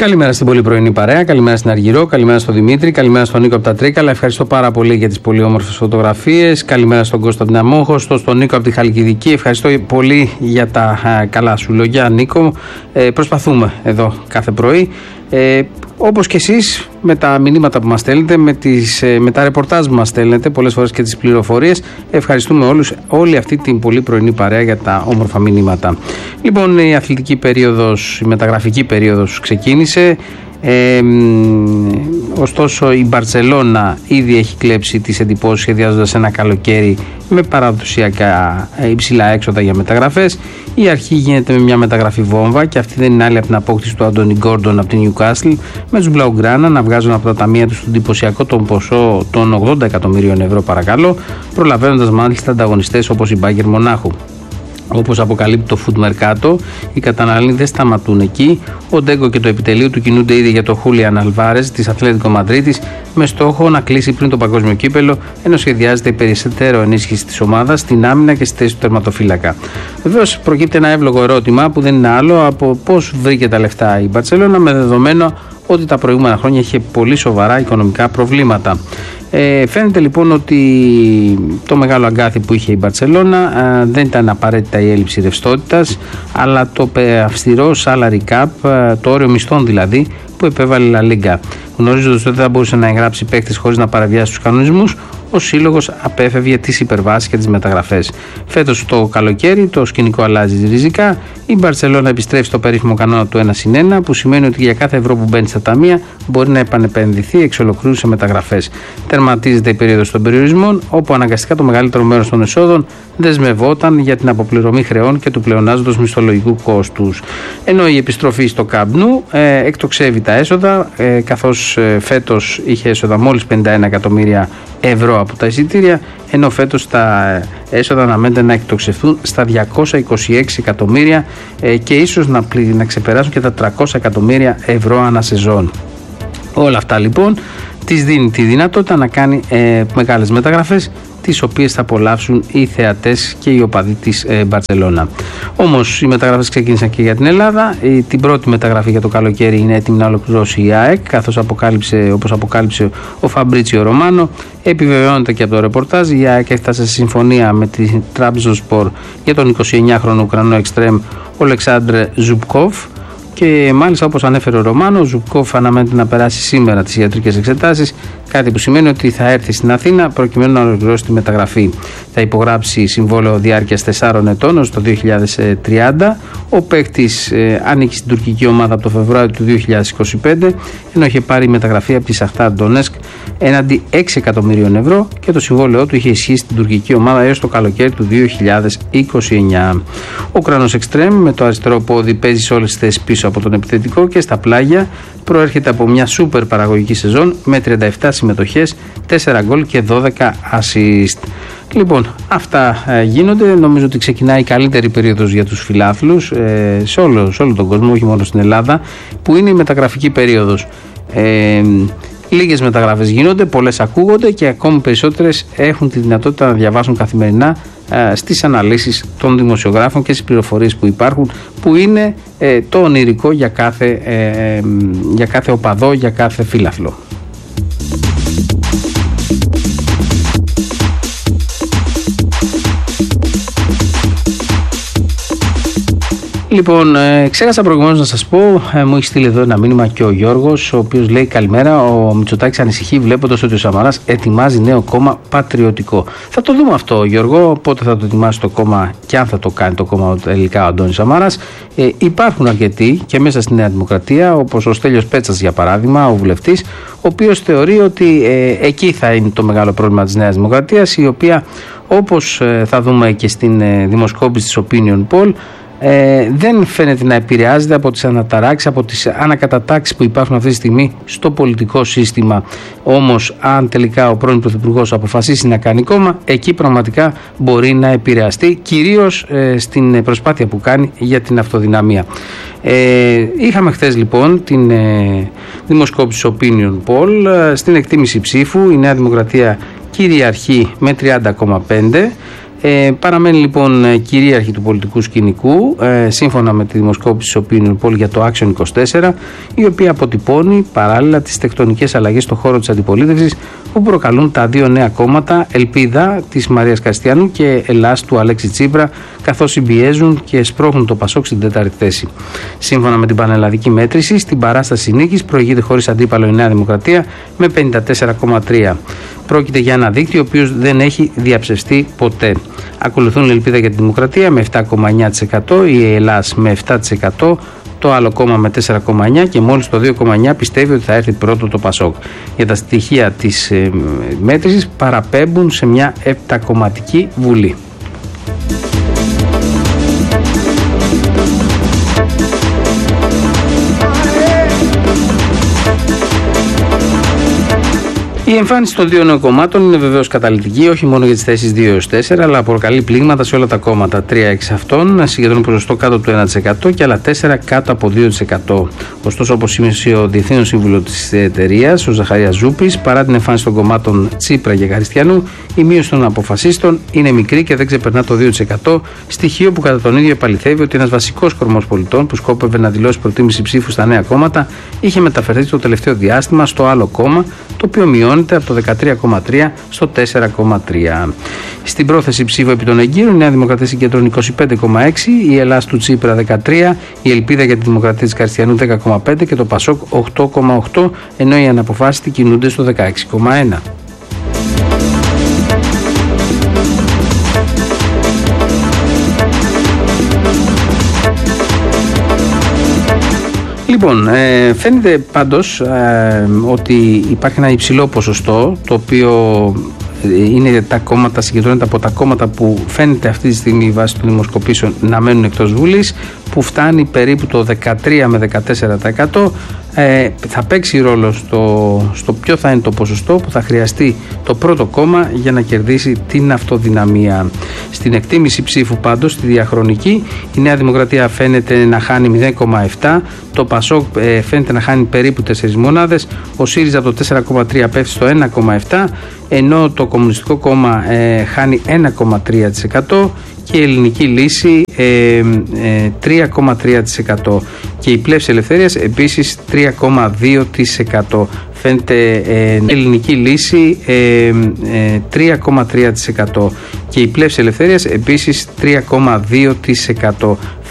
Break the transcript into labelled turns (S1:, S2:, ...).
S1: Καλημέρα στην πολύ πρωινή παρέα, καλημέρα στην Αργυρό, καλημέρα στον Δημήτρη, καλημέρα στον Νίκο από τα Τρίκαλα. Ευχαριστώ πάρα πολύ για τις πολύ όμορφες φωτογραφίες. Καλημέρα στον Κώστα από την Αμόχωστο, στον Νίκο από τη Χαλκιδική. Ευχαριστώ πολύ για τα καλά σου λόγια, Νίκο. Προσπαθούμε εδώ κάθε πρωί. Όπως και εσείς, με τα μηνύματα που μας στέλνετε, με τα ρεπορτάζ που μας στέλνετε, πολλές φορές και τις πληροφορίες, ευχαριστούμε όλη αυτή την πολύ πρωινή παρέα για τα όμορφα μηνύματα. Λοιπόν, η αθλητική περίοδος, η μεταγραφική περίοδος ξεκίνησε. Ωστόσο η Μπαρτσελώνα ήδη έχει κλέψει τις εντυπώσεις σχεδιάζοντας ένα καλοκαίρι με παραδοσιακά υψηλά έξοδα για μεταγραφές. Η αρχή γίνεται με μια μεταγραφή βόμβα και αυτή δεν είναι άλλη από την απόκτηση του Άντονι Γκόρντον από την Νιουκάσλ, με τους Μπλαουγκράνα να βγάζουν από τα ταμεία τους τον εντυπωσιακό τον ποσό των 80 εκατομμυρίων ευρώ, παρακαλώ, προλαβαίνοντας μάλιστα ανταγωνιστές όπως η Μπάγερ Μονάχου. Όπως αποκαλύπτει το Food Mercato, οι καταναλωτές δεν σταματούν εκεί. Ο Ντέγκο και το επιτελείο του κινούνται ήδη για το Χούλιαν Αλβάρες της Ατλέτικο Μαδρίτης με στόχο να κλείσει πριν το παγκόσμιο κύπελο, ενώ σχεδιάζεται η περισσότερο ενίσχυση της ομάδας στην άμυνα και στη θέση του τερματοφύλακα. Βεβαίως, προκύπτει ένα εύλογο ερώτημα που δεν είναι άλλο από πώς βρήκε τα λεφτά η Μπαρτσελώνα, με δεδομένο ότι τα προηγούμενα χρόνια είχε πολύ σοβαρά οικονομικά προβλήματα. Φαίνεται λοιπόν ότι το μεγάλο αγκάθι που είχε η Μπαρτσελώνα δεν ήταν απαραίτητα η έλλειψη ρευστότητας, αλλά το αυστηρό salary cap, το όριο μισθών δηλαδή, που επέβαλε η La Liga. Γνωρίζοντας ότι δεν θα μπορούσε να εγγράψει παίκτες χωρίς να παραβιάσει τους κανονισμούς, ο σύλλογος απέφευγε τις υπερβάσεις και τις μεταγραφές. Φέτος το καλοκαίρι το σκηνικό αλλάζει ριζικά. Η Μπαρτσελώνα επιστρέφει στο περίφημο κανόνα του 1/1, που σημαίνει ότι για κάθε ευρώ που μπαίνει στα ταμεία μπορεί να επανεπενδυθεί εξ ολοκλήρου σε μεταγραφές. Τερματίζεται η περίοδος των περιορισμών, όπου αναγκαστικά το μεγαλύτερο μέρος των εσόδων δεσμευόταν για την αποπληρωμή χρεών και του πλεονάζοντος μισθολογικού κόστους. Ενώ η επιστροφή στο Camp Nou εκτοξεύει τα έσοδα, καθώς φέτος είχε έσοδα μόλις 51 εκατομμύρια ευρώ από τα εισιτήρια, ενώ φέτος τα έσοδα αναμένεται να εκτοξευθούν στα 226 εκατομμύρια και ίσως να ξεπεράσουν και τα 300 εκατομμύρια ευρώ ανά σεζόν. Όλα αυτά λοιπόν της δίνει τη δυνατότητα να κάνει μεγάλες μεταγραφές, τις οποίες θα απολαύσουν οι θεατές και οι οπαδοί της Μπαρτσελώνα. Όμως οι μεταγραφές ξεκίνησαν και για την Ελλάδα. Την πρώτη μεταγραφή για το καλοκαίρι είναι έτοιμη να ολοκληρώσει η ΑΕΚ, καθώς όπως αποκάλυψε ο Φαμπρίτσιο Ρωμάνο. Επιβεβαιώνεται και από το ρεπορτάζ, η ΑΕΚ έφτασε σε συμφωνία με την Τραμπζονσπορ για τον 29χρονο Ουκρανό εξτρέμ Ολεξάντρ Ζουμπκόφ. Και μάλιστα, όπως ανέφερε ο Ρωμάνο, ο Ζουμπκόφ αναμένεται να περάσει σήμερα τις ιατρικές εξετάσεις, κάτι που σημαίνει ότι θα έρθει στην Αθήνα προκειμένου να ολοκληρώσει τη μεταγραφή. Θα υπογράψει συμβόλαιο διάρκειας 4 ετών ως το 2030. Ο παίκτης ανήκει στην τουρκική ομάδα από το Φεβρουάριο του 2025, ενώ είχε πάρει μεταγραφή από τη Σαχτάρ Ντονέτσκ έναντι 6 εκατομμυρίων ευρώ και το συμβόλαιό του είχε ισχύσει στην τουρκική ομάδα έως το καλοκαίρι του 2029. Ο Ουκρανός εξτρέμ με το αριστερό πόδι παίζει σε όλες τις θέσεις πίσω από τον επιθετικό και στα πλάγια προέρχεται από μια σούπερ παραγωγική σεζόν με 37 συμμετοχές, 4 γκολ και 12 assist. Λοιπόν, αυτά γίνονται. Νομίζω ότι ξεκινάει η καλύτερη περίοδος για τους φιλάθλους σε όλο τον κόσμο, όχι μόνο στην Ελλάδα, που είναι η μεταγραφική περίοδος. Λίγες μεταγραφές γίνονται, πολλές ακούγονται και ακόμη περισσότερες έχουν τη δυνατότητα να διαβάσουν καθημερινά στις αναλύσεις των δημοσιογράφων και στις πληροφορίες που υπάρχουν, που είναι το ονειρικό για κάθε οπαδό, για κάθε φίλαθλο. Λοιπόν, ξέχασα προηγουμένως να σας πω, μου έχει στείλει εδώ ένα μήνυμα και ο Γιώργος, ο οποίος λέει: καλημέρα, ο Μητσοτάκης ανησυχεί βλέποντας ότι ο Σαμαράς ετοιμάζει νέο κόμμα πατριωτικό. Θα το δούμε αυτό, Γιώργο, πότε θα το ετοιμάσει το κόμμα και αν θα το κάνει το κόμμα τελικά ο Αντώνης Σαμαράς. Υπάρχουν αρκετοί και μέσα στη Νέα Δημοκρατία, όπως ο Στέλιος Πέτσας για παράδειγμα, ο βουλευτής, ο οποίος θεωρεί ότι εκεί θα είναι το μεγάλο πρόβλημα της Νέας Δημοκρατίας, η οποία, όπως θα δούμε και στην δημοσκόπηση της Opinion Poll, δεν φαίνεται να επηρεάζεται από τις αναταράξεις, από τις ανακατατάξεις που υπάρχουν αυτή τη στιγμή στο πολιτικό σύστημα. Όμως αν τελικά ο πρώην Πρωθυπουργός αποφασίσει να κάνει κόμμα, εκεί πραγματικά μπορεί να επηρεαστεί, κυρίως στην προσπάθεια που κάνει για την αυτοδυναμία. Είχαμε χθες λοιπόν την δημοσκόπηση Opinion Poll. Στην εκτίμηση ψήφου η Νέα Δημοκρατία κυριαρχεί με 30,5%. Παραμένει λοιπόν κυρίαρχη του πολιτικού σκηνικού, σύμφωνα με τη δημοσκόπηση της Opinion Poll για το Action 24, η οποία αποτυπώνει παράλληλα τις τεκτονικές αλλαγές στον χώρο της αντιπολίτευσης που προκαλούν τα δύο νέα κόμματα, Ελπίδα της Μαρίας Κριστιανού και Ελλάς του Αλέξη Τσίπρα, καθώς συμπιέζουν και σπρώχνουν το Πασόκ στην τέταρτη θέση. Σύμφωνα με την πανελλαδική μέτρηση, στην παράσταση νίκης προηγείται χωρίς αντίπαλο η Νέα Δημοκρατία με 54,3%. Πρόκειται για ένα δίκτυο ο οποίος δεν έχει διαψευστεί ποτέ. Ακολουθούν η Ελπίδα για τη Δημοκρατία με 7,9%, η Ελλάς με 7%, το άλλο κόμμα με 4,9% και μόλις το 2,9% πιστεύει ότι θα έρθει πρώτο το Πασόκ. Για τα στοιχεία της μέτρησης παραπέμπουν σε μια επτακομματική βουλή. Η εμφάνιση των δύο νέων κομμάτων είναι βεβαίως καταλυτική, όχι μόνο για τις θέσεις 2 έως 4, αλλά προκαλεί πλήγματα σε όλα τα κόμματα. 3 εξ αυτών συγκεντρώνουν ποσοστό κάτω από το 1% και άλλα 4 κάτω από 2%. Ωστόσο, όπως σήμισε ο Διευθύνων Σύμβουλος της εταιρείας, ο Ζαχαρίας Ζούπης, παρά την εμφάνιση των κομμάτων Τσίπρα και Χαριστιανού, η μείωση των αποφασίστων είναι μικρή και δεν ξεπερνά το 2%, στοιχείο που κατά τον ίδιο επαληθεύει ότι ένας βασικός κορμός πολιτών που σκόπευε να δηλώσει προτίμηση ψήφου στα νέα κόμματα είχε μεταφερθεί το τελευταίο διάστημα στο άλλο κόμμα, το οποίο μειώνεται από το 13,3% στο 4,3%. Στην πρόθεση ψήφου επί των εγκύρων, η Νέα Δημοκρατία συγκεντρώνει 25,6%, η Ελλάς του Τσίπρα 13%, η Ελπίδα για τη Δημοκρατία της Καριστιανού 10,5% και το Πασόκ 8,8%, ενώ οι αναποφάσιστοι κινούνται στο 16,1%. Λοιπόν, φαίνεται πάντως ότι υπάρχει ένα υψηλό ποσοστό, το οποίο είναι τα κόμματα, συγκεντρώνεται από τα κόμματα που φαίνεται αυτή τη στιγμή βάσει των δημοσκοπήσεων να μένουν εκτός Βουλής, που φτάνει περίπου το 13 με 14%. Θα παίξει ρόλο στο ποιο θα είναι το ποσοστό που θα χρειαστεί το πρώτο κόμμα για να κερδίσει την αυτοδυναμία. Στην εκτίμηση ψήφου πάντως, στη διαχρονική, η Νέα Δημοκρατία φαίνεται να χάνει 0,7%, το Πασόκ φαίνεται να χάνει περίπου 4 μονάδες, ο ΣΥΡΙΖΑ από το 4,3% πέφτει στο 1,7%, ενώ το Κομμουνιστικό Κόμμα χάνει 1,3% και η Ελληνική Λύση 3,3% και η Πλεύση Ελευθερίας επίσης 3,2%. Φαίνεται η Ελληνική Λύση 3,3% και η Πλεύση Ελευθερίας επίσης 3,2%.